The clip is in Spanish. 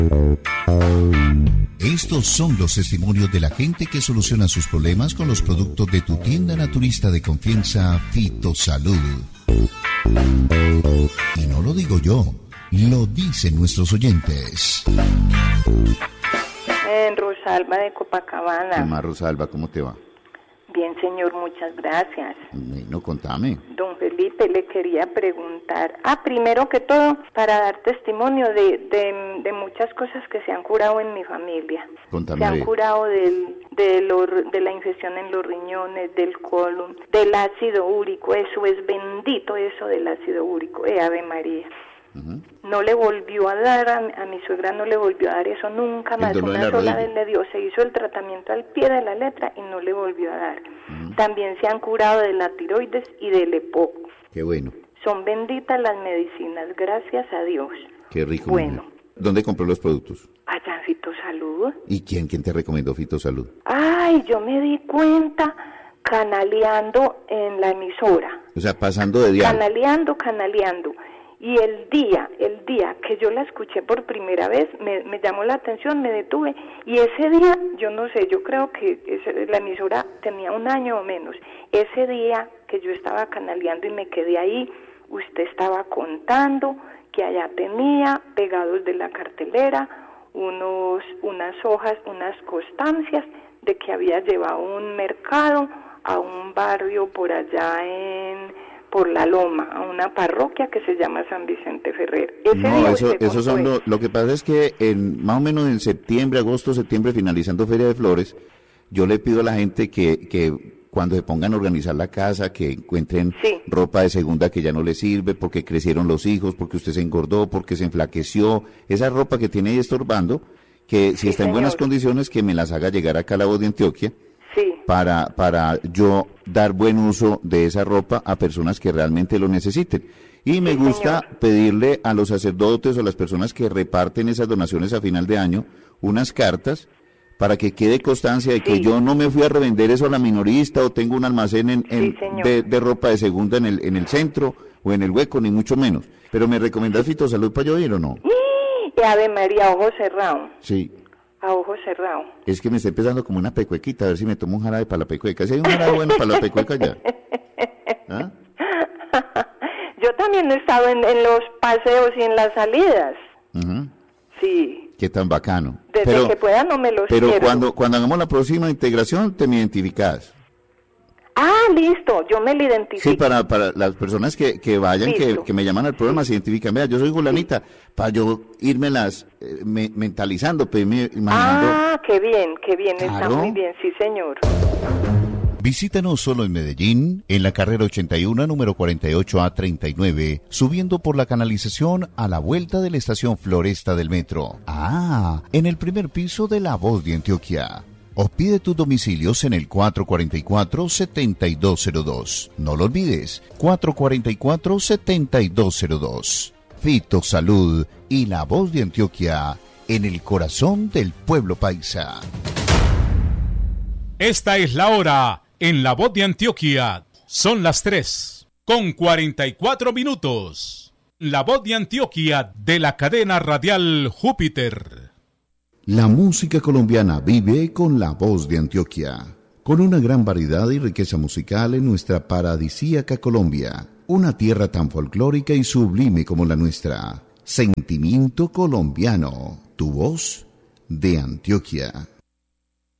Estos son los testimonios de la gente que soluciona sus problemas con los productos de tu tienda naturista de confianza, Fitosalud. Y no lo digo yo, lo dicen nuestros oyentes. Rosalba de Copacabana. ¿Qué más, Rosalba? ¿Cómo te va? Bien, señor, muchas gracias. No, contame. Don Felipe, le quería preguntar, primero que todo, para dar testimonio de muchas cosas que se han curado en mi familia. Contame. Se han curado de la infección en los riñones, del colon, del ácido úrico. Eso es bendito, eso del ácido úrico. Ave María. Uh-huh. No le volvió a dar, a mi suegra no le volvió a dar eso nunca más. Una sola vez le dio, se hizo el tratamiento al pie de la letra y no le volvió a dar. Uh-huh. También se han curado de la tiroides y del EPOC. Qué bueno. Son benditas las medicinas, gracias a Dios. Qué rico. Bueno. ¿Dónde compró los productos? Allá en Fitosalud. ¿Y quién te recomendó Fitosalud? Yo me di cuenta canaleando en la emisora. O sea, pasando de diario. Canaleando. Y el día que yo la escuché por primera vez, me llamó la atención, me detuve, y ese día, yo no sé, yo creo que la emisora tenía 1 año o menos. Ese día que yo estaba canaleando y me quedé ahí, usted estaba contando que allá tenía, pegados de la cartelera, unas hojas, unas constancias de que había llevado un mercado a un barrio por allá por la Loma, a una parroquia que se llama San Vicente Ferrer. Eso son lo que pasa es que más o menos en agosto, septiembre, finalizando Feria de Flores, yo le pido a la gente que cuando se pongan a organizar la casa, que encuentren ropa de segunda que ya no les sirve, porque crecieron los hijos, porque usted se engordó, porque se enflaqueció, esa ropa que tiene ahí estorbando, que si está en buenas condiciones, que me las haga llegar acá a La Voz de Antioquia. Sí. Para yo dar buen uso de esa ropa a personas que realmente lo necesiten. Y me gusta pedirle a los sacerdotes o a las personas que reparten esas donaciones a final de año unas cartas para que quede constancia de que yo no me fui a revender eso a la minorista o tengo un almacén de ropa de segunda en el centro o en el hueco, ni mucho menos. Pero ¿me recomendás Fitosalud para yo ir o no? Ave María, ojo cerrado. Sí. A ojo cerrado. Es que me está empezando como una pecuequita, a ver si me tomo un jarabe para la pecueca. Si hay un jarabe bueno para la pecueca ya. ¿Ah? Yo también he estado en los paseos y en las salidas. Uh-huh. Sí. Qué tan bacano. Desde que pueda no me los Pero quiero. cuando hagamos la próxima integración, te me identificas. Listo, yo me lo identifico. Sí, para las personas que vayan, que me llaman al programa, se identifican. Vea, yo soy Julanita, para yo irme mentalizando, imaginando. Qué bien, Claro. Está muy bien, sí señor. Visítanos solo en Medellín, en la carrera 81, número 48A39, subiendo por la canalización a la vuelta de la estación Floresta del metro. En el primer piso de La Voz de Antioquia. O pide tus domicilios en el 444-7202. No lo olvides, 444-7202. Fitosalud y La Voz de Antioquia, en el corazón del pueblo paisa. Esta es la hora en La Voz de Antioquia. Son las 3:44. La Voz de Antioquia de la cadena radial Júpiter. La música colombiana vive con La Voz de Antioquia, con una gran variedad y riqueza musical en nuestra paradisíaca Colombia, una tierra tan folclórica y sublime como la nuestra. Sentimiento colombiano, tu voz de Antioquia.